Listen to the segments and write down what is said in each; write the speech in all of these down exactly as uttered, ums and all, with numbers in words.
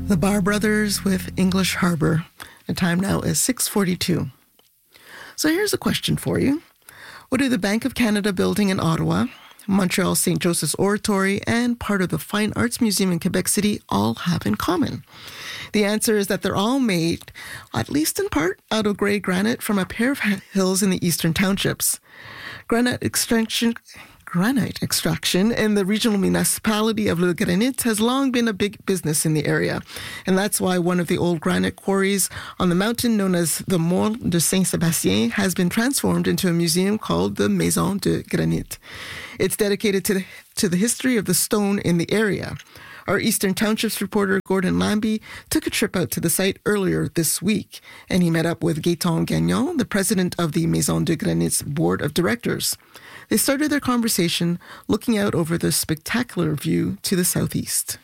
The Bar Brothers with English Harbor. The time now is six forty-two. So here's a question for you. What do the Bank of Canada building in Ottawa, Montreal Saint Joseph's Oratory, and part of the Fine Arts Museum in Quebec City all have in common? The answer is that they're all made, at least in part, out of grey granite from a pair of hills in the eastern townships. Granite extraction... Granite extraction in the regional municipality of Le Granit has long been a big business in the area. And that's why one of the old granite quarries on the mountain known as the Morne de Saint-Sébastien has been transformed into a museum called the Maison de Granit. It's dedicated to the, to the history of the stone in the area. Our Eastern Townships reporter Gordon Lambie took a trip out to the site earlier this week, and he met up with Gaëtan Gagnon, the president of the Maison de Granit's board of directors. They started their conversation looking out over the spectacular view to the southeast.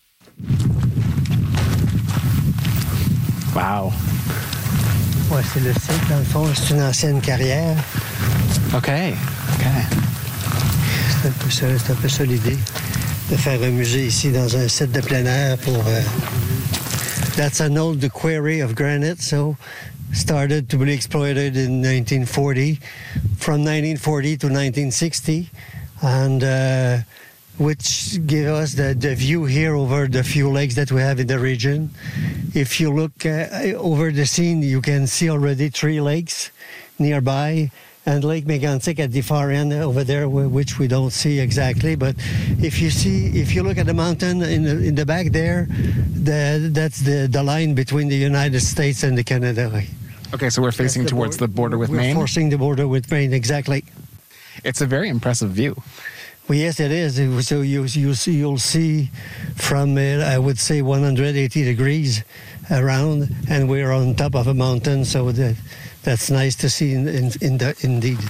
Wow. Ouais, c'est le site, dans le fond, c'est une ancienne carrière. Okay, okay. C'est un peu ça, c'est un peu ça l'idée, de faire un musée ici dans un site de plein air pour... Uh, that's an old quarry of granite, so started to be exploited in nineteen forty, from nineteen forty to nineteen sixty, and uh, which gave us the, the view here over the few lakes that we have in the region. If you look uh, over the scene, you can see already three lakes nearby, and Lake Mégantic at the far end over there, which we don't see exactly. But if you see, if you look at the mountain in the, in the back there, the, that's the, the line between the United States and the Canada. Okay, so we're facing the towards board, the border with we're Maine? We're forcing the border with Maine, exactly. It's a very impressive view. Well, yes, it is. So you, you see, you'll see from, uh, I would say, one hundred eighty degrees around, and we're on top of a mountain, so that, that's nice to see in, in, in the, indeed.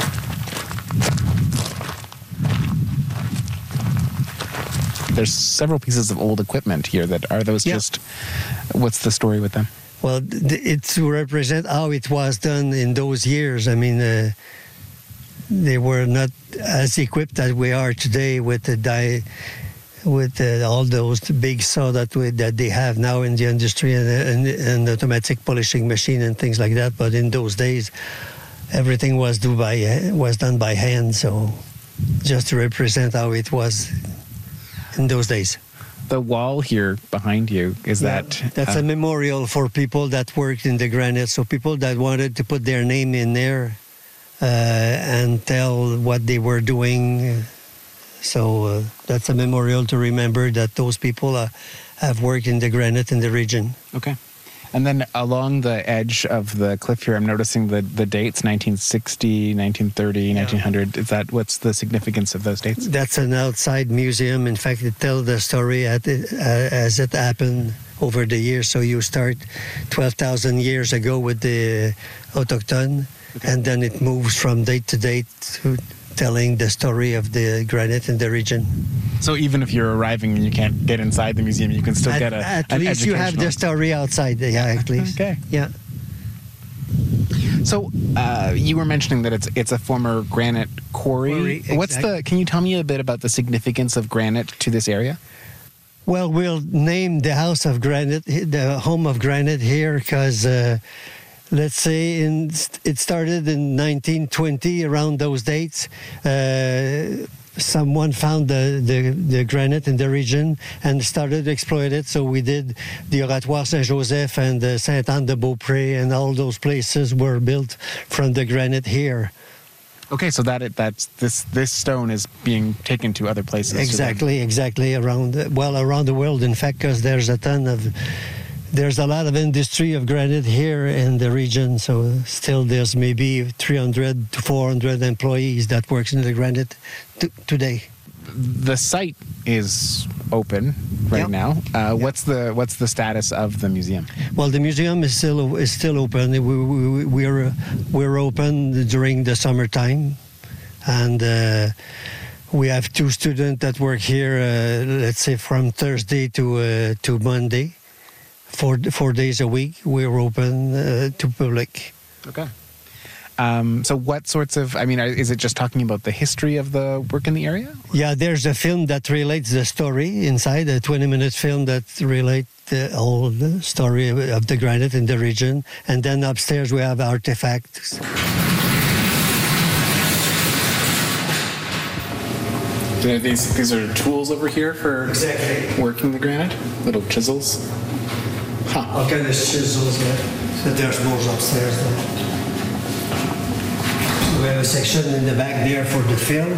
There's several pieces of old equipment here. That are those yeah. just, what's the story with them? Well, it's to represent how it was done in those years. I mean, uh, they were not as equipped as we are today with the die, with uh, all those big saw that we, that they have now in the industry, and, and, and automatic polishing machine and things like that. But in those days, everything was do by was done by hand. So, just to represent how it was in those days. The wall here behind you, is yeah, that... That's uh, a memorial for people that worked in the granite, so people that wanted to put their name in there uh, and tell what they were doing. So uh, that's a memorial to remember that those people uh, have worked in the granite in the region. Okay. And then along the edge of the cliff here, I'm noticing the, the dates, nineteen sixty, nineteen thirty, yeah. nineteen hundred. Is that, what's the significance of those dates? That's an outside museum. In fact, it tells the story at it, uh, as it happened over the years. So you start twelve thousand years ago with the autochtone, okay. and then it moves from date to date to telling the story of the granite in the region. So even if you're arriving and you can't get inside the museum, you can still at, get a At an least you have the story outside, yeah, at least. Okay. Yeah. So uh, you were mentioning that it's it's a former granite quarry. quarry exactly. What's the? Can you tell me a bit about the significance of granite to this area? Well, we'll name the House of Granite, the home of granite here, because uh, let's say in, it started in nineteen twenty, around those dates. Uh, someone found the, the, the granite in the region and started to exploit it. So we did the Oratoire Saint-Joseph and the Sainte-Anne-de-Beaupré, and all those places were built from the granite here. Okay, so that it, that's this this stone is being taken to other places. Exactly, exactly around well around the world. In fact, because there's a ton of there's a lot of industry of granite here in the region. So still, there's maybe three hundred to four hundred employees that works in the granite t- today. The site is open right yep. now. Uh, yep. What's the what's the status of the museum? Well, the museum is still is still open. We, we, we're we're open during the summertime, and uh, we have two students that work here. Uh, let's say from Thursday to uh, to Monday, four four days a week. We're open uh, to public. Okay. Um, so what sorts of, I mean, is it just talking about the history of the work in the area? Yeah, there's a film that relates the story inside, a twenty-minute film that relates the whole story of the granite in the region. And then upstairs we have artifacts. These these are tools over here for Exactly. working the granite, little chisels. Huh. All kind of chisels, yeah. So there's more upstairs. There. We have a section in the back there for the film.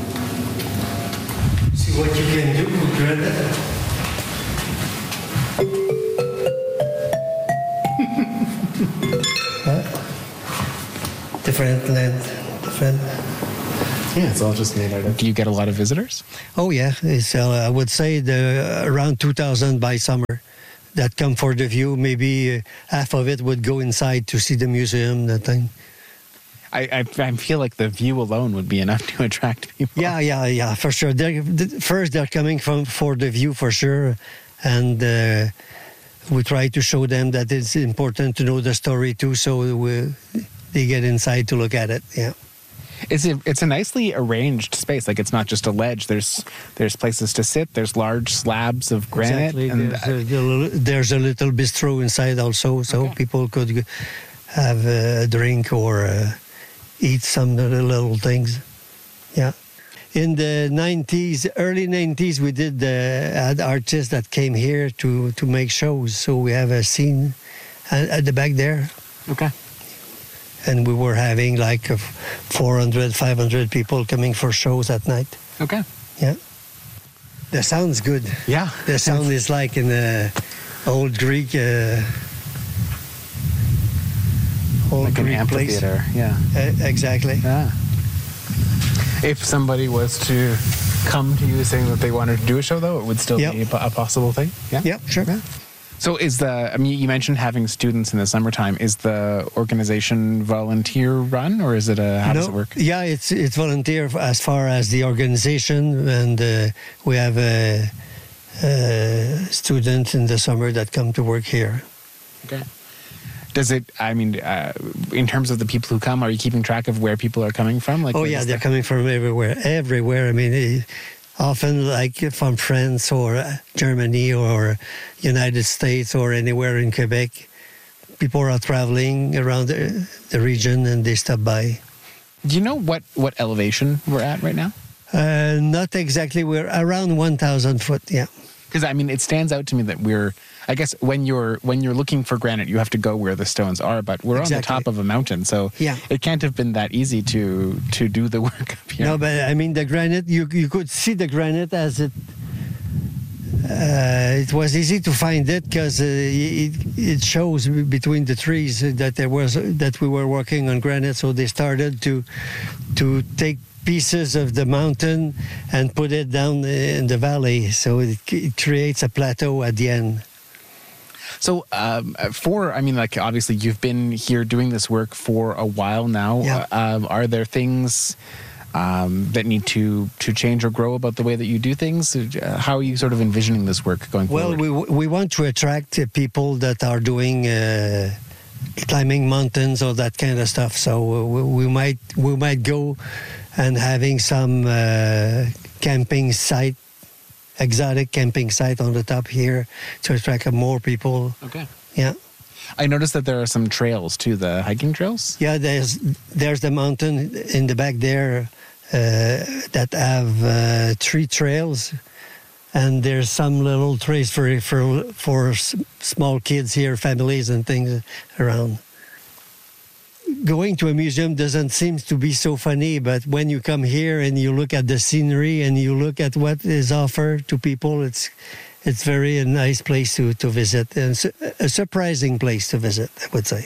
See what you can do with granite. Huh? Different land, different. Yeah, it's all just made out of. Do you get a lot of visitors? Oh yeah, it's uh, I would say the around two thousand by summer that come for the view. Maybe uh, half of it would go inside to see the museum. That thing. I, I I feel like the view alone would be enough to attract people. Yeah, yeah, yeah, for sure. They're, the, first, they're coming from for the view for sure, and uh, we try to show them that it's important to know the story too, so we, they get inside to look at it. Yeah. It's a, it's a nicely arranged space. Like, it's not just a ledge. There's there's places to sit. There's large slabs of granite. Exactly. And There's, a, little- there's a little bistro inside also, so Okay. people could have a drink or uh, eat some little, little things. Yeah. In the nineties, early nineties, we did uh, had artists that came here to, to make shows. So we have a scene at, at the back there. okay. And we were having like uh, four hundred, five hundred people coming for shows at night. Okay. Yeah. The sound's good. Yeah. The sound is like in the old Greek, uh, old Like an Greek place. amphitheater. Yeah. Uh, exactly. Yeah. If somebody was to come to you saying that they wanted to do a show, though, it would still Yep. be a, a possible thing. Yeah. Yeah, sure. So is the, I mean, you mentioned having students in the summertime. Is the organization volunteer run, or is it a, how does it work? Yeah, it's it's volunteer as far as the organization, and uh, we have a, a student in the summer that come to work here. Okay. Does it, I mean, uh, in terms of the people who come, are you keeping track of where people are coming from? Like, Oh where yeah, is they're the- coming from everywhere, everywhere. I mean, eh, often like from France or uh, Germany or United States or anywhere in Quebec. People are traveling around the, the region and they stop by. Do you know what, what elevation we're at right now? Uh, not exactly. We're around one thousand foot. Yeah. Because I mean, it stands out to me that we're. I guess when you're when you're looking for granite, you have to go where the stones are. But we're on the Exactly. top of a mountain, so Yeah. it can't have been that easy to to do the work up here. No, but I mean the granite. You you could see the granite as it. Uh, it was easy to find it because uh, it it shows between the trees that there was that we were working on granite. So they started to to take pieces of the mountain and put it down in the valley. So it, it creates a plateau at the end. So um, for I mean, like obviously you've been here doing this work for a while now. Yeah. Uh, um, are there things um, that need to to change or grow about the way that you do things? Uh, how are you sort of envisioning this work going Well, forward? we we want to attract uh, people that are doing uh, climbing mountains or that kind of stuff. So uh, we, we might we might go and having some uh, camping site, exotic camping site on the top here to attract more people. Okay. Yeah, I noticed that there are some trails too, the hiking trails. yeah. There's there's the mountain in the back there uh, that have uh, three trails. And there's some little trails for for for s- small kids here, families and things around. Going to a museum doesn't seem to be so funny, but when you come here and you look at the scenery and you look at what is offered to people, it's it's very a nice place to, to visit and su- a surprising place to visit, I would say.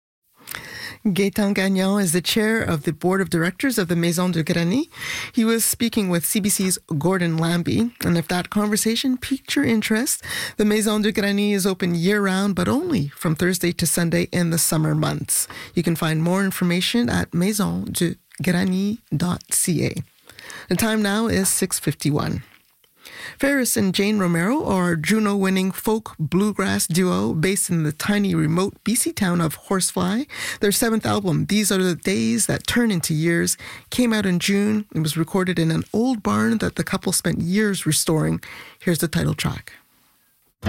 Gaëtan Gagnon is the chair of the board of directors of the Maison de Grany. He was speaking with C B C's Gordon Lambie. And if that conversation piqued your interest, the Maison de Grany is open year-round, but only from Thursday to Sunday in the summer months. You can find more information at maison de grany dot c a. The time now is six fifty-one. Ferris and Jane Romero are a Juno-winning folk bluegrass duo based in the tiny, remote B C town of Horsefly. Their seventh album, These Are the Days That Turn Into Years, came out in June. It was recorded in an old barn that the couple spent years restoring. Here's the title track.